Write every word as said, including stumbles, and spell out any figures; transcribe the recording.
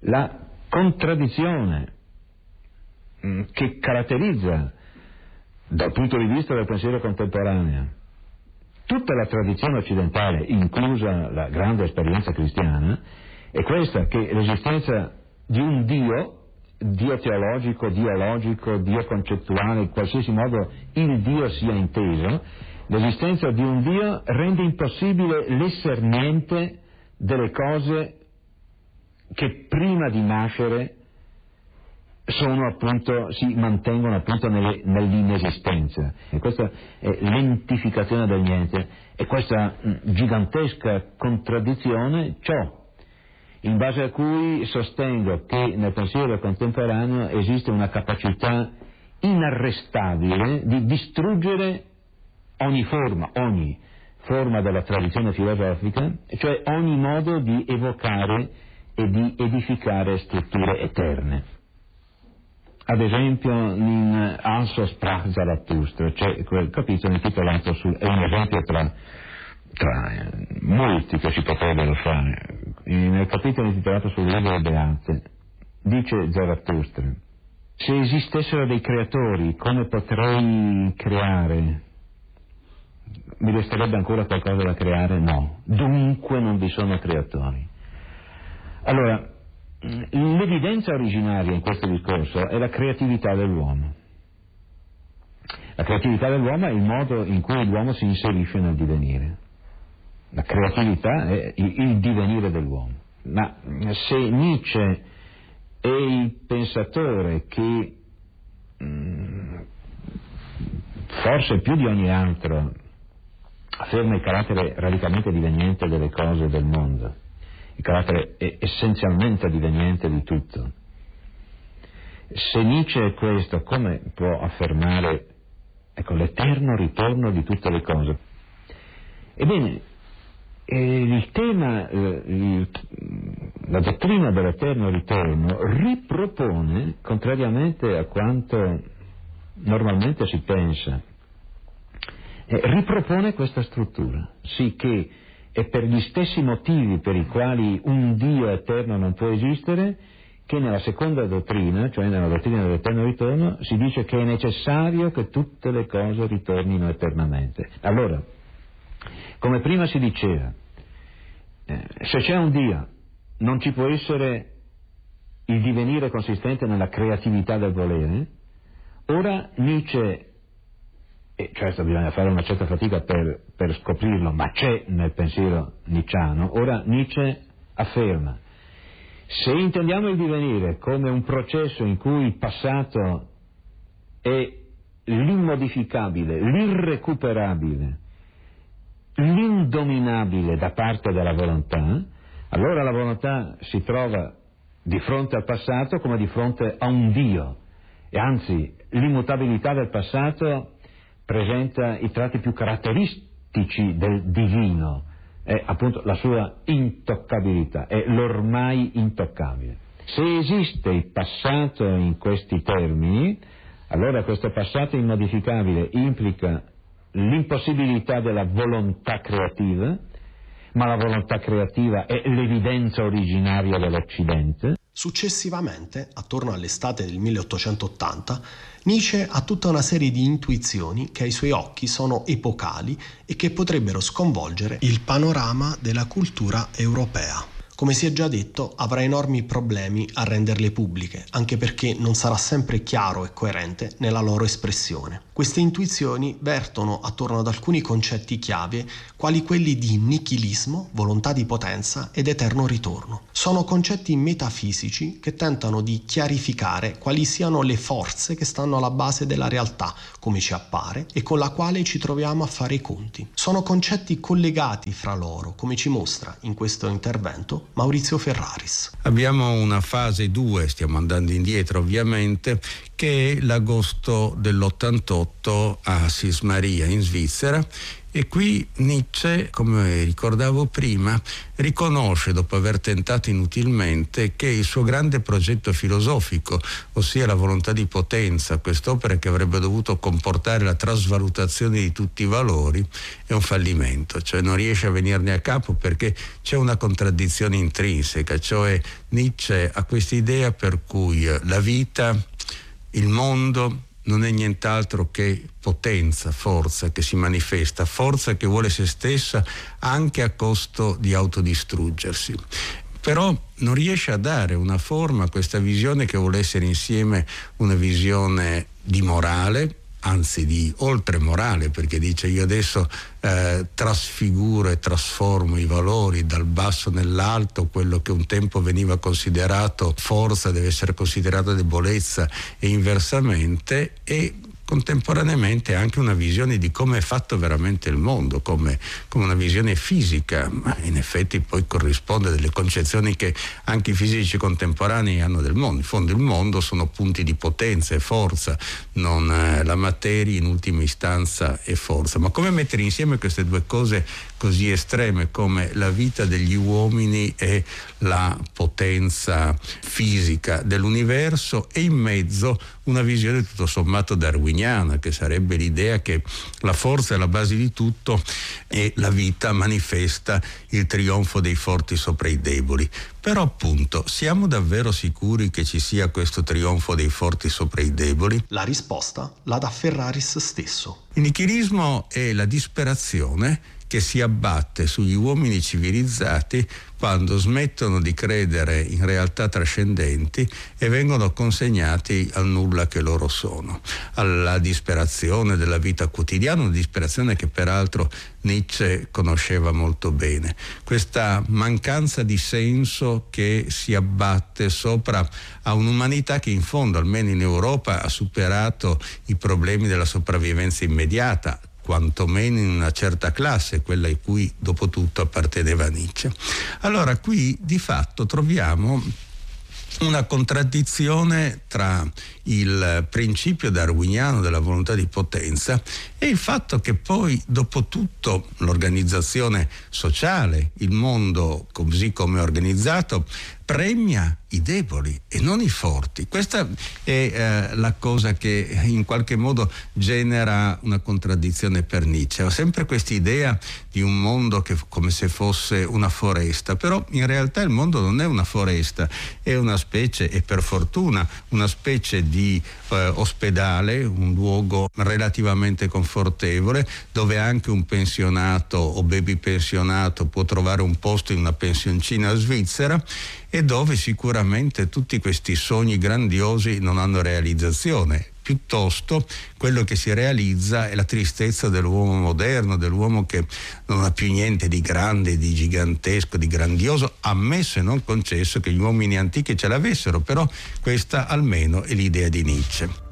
la contraddizione mh, che caratterizza dal punto di vista del pensiero contemporaneo tutta la tradizione occidentale, inclusa la grande esperienza cristiana, è questa, che l'esistenza di un Dio, Dio teologico, Dio logico, Dio concettuale, in qualsiasi modo il Dio sia inteso, l'esistenza di un Dio rende impossibile l'esser niente delle cose che prima di nascere sono appunto, si mantengono appunto nelle, nell'inesistenza. E questa è l'entificazione del niente, e questa gigantesca contraddizione ciò in base a cui sostengo che nel pensiero contemporaneo esiste una capacità inarrestabile di distruggere ogni forma, ogni forma della tradizione filosofica, cioè ogni modo di evocare e di edificare strutture eterne. Ad esempio in Also sprach Zarathustra c'è quel capitolo intitolato sul, è un esempio tra, tra molti che si potrebbero fare. Nel capitolo intitolato sul libro Beate dice Zarathustra: se esistessero dei creatori, come potrei creare? Mi resterebbe ancora qualcosa da creare? No. Dunque non vi sono creatori. Allora, l'evidenza originaria in questo discorso è la creatività dell'uomo. La creatività dell'uomo è il modo in cui l'uomo si inserisce nel divenire. La creatività è il divenire dell'uomo. Ma se Nietzsche è il pensatore che mh, forse più di ogni altro afferma il carattere radicalmente diveniente delle cose del mondo, il carattere essenzialmente diveniente di tutto, se Nietzsche è questo, come può affermare, ecco, l'eterno ritorno di tutte le cose? Ebbene, eh, il tema, eh, il, la dottrina dell'eterno ritorno ripropone, contrariamente a quanto normalmente si pensa, eh, ripropone questa struttura, sì, che è per gli stessi motivi per i quali un Dio eterno non può esistere, che nella seconda dottrina, cioè nella dottrina dell'eterno ritorno, si dice che è necessario che tutte le cose ritornino eternamente. Allora, come prima si diceva, eh, se c'è un Dio non ci può essere il divenire consistente nella creatività del volere. Ora Nietzsche, e certo bisogna fare una certa fatica per, per scoprirlo, ma c'è nel pensiero nietzschiano, ora Nietzsche afferma: se intendiamo il divenire come un processo in cui il passato è l'immodificabile, l'irrecuperabile, l'indominabile da parte della volontà, allora la volontà si trova di fronte al passato come di fronte a un Dio, e anzi l'immutabilità del passato presenta i tratti più caratteristici del divino, è appunto la sua intoccabilità, è l'ormai intoccabile. Se esiste il passato in questi termini, allora questo passato immodificabile implica l'impossibilità della volontà creativa, ma la volontà creativa è l'evidenza originaria dell'Occidente. Successivamente, attorno all'estate del milleottocentottanta, Nietzsche ha tutta una serie di intuizioni che ai suoi occhi sono epocali e che potrebbero sconvolgere il panorama della cultura europea. Come si è già detto, avrà enormi problemi a renderle pubbliche, anche perché non sarà sempre chiaro e coerente nella loro espressione. Queste intuizioni vertono attorno ad alcuni concetti chiave, quali quelli di nichilismo, volontà di potenza ed eterno ritorno. Sono concetti metafisici che tentano di chiarificare quali siano le forze che stanno alla base della realtà, come ci appare, e con la quale ci troviamo a fare i conti. Sono concetti collegati fra loro, come ci mostra in questo intervento Maurizio Ferraris. Abbiamo una fase due, stiamo andando indietro ovviamente, che è l'agosto dell'ottantotto a Sismaria in Svizzera. E qui Nietzsche, come ricordavo prima, riconosce, dopo aver tentato inutilmente, che il suo grande progetto filosofico, ossia la volontà di potenza, quest'opera che avrebbe dovuto comportare la trasvalutazione di tutti i valori, è un fallimento, cioè non riesce a venirne a capo perché c'è una contraddizione intrinseca, cioè Nietzsche ha questa idea per cui la vita, il mondo, non è nient'altro che potenza, forza che si manifesta, forza che vuole se stessa anche a costo di autodistruggersi. Però non riesce a dare una forma a questa visione che vuole essere insieme una visione di morale, anzi di oltremorale, perché dice io adesso eh, trasfiguro e trasformo i valori dal basso nell'alto, quello che un tempo veniva considerato forza deve essere considerato debolezza e inversamente, e contemporaneamente anche una visione di come è fatto veramente il mondo, come, come una visione fisica, ma in effetti poi corrisponde a delle concezioni che anche i fisici contemporanei hanno del mondo. In fondo il mondo sono punti di potenza e forza, non eh, la materia in ultima istanza è forza. Ma come mettere insieme queste due cose così estreme come la vita degli uomini e la potenza fisica dell'universo, e in mezzo una visione tutto sommato darwiniana, che sarebbe l'idea che la forza è la base di tutto e la vita manifesta il trionfo dei forti sopra i deboli. Però appunto, siamo davvero sicuri che ci sia questo trionfo dei forti sopra i deboli? La risposta la dà Ferraris stesso. Il nichilismo è la disperazione che si abbatte sugli uomini civilizzati quando smettono di credere in realtà trascendenti e vengono consegnati al nulla che loro sono, alla disperazione della vita quotidiana, una disperazione che peraltro Nietzsche conosceva molto bene. Questa mancanza di senso che si abbatte sopra a un'umanità che in fondo, almeno in Europa, ha superato i problemi della sopravvivenza immediata, quantomeno in una certa classe, quella a cui dopo tutto apparteneva Nietzsche. Allora qui di fatto troviamo una contraddizione tra il principio darwiniano della volontà di potenza e il fatto che poi dopo tutto l'organizzazione sociale, il mondo così come è organizzato, premia i deboli e non i forti. Questa è eh, la cosa che in qualche modo genera una contraddizione per Nietzsche. Ho sempre questa idea di un mondo che come se fosse una foresta, però in realtà il mondo non è una foresta, è una specie, e per fortuna, una specie di eh, ospedale, un luogo relativamente confortevole dove anche un pensionato o baby pensionato può trovare un posto in una pensioncina svizzera, e dove sicuramente tutti questi sogni grandiosi non hanno realizzazione. Piuttosto quello che si realizza è la tristezza dell'uomo moderno, dell'uomo che non ha più niente di grande, di gigantesco, di grandioso, ammesso e non concesso che gli uomini antichi ce l'avessero, però questa almeno è l'idea di Nietzsche.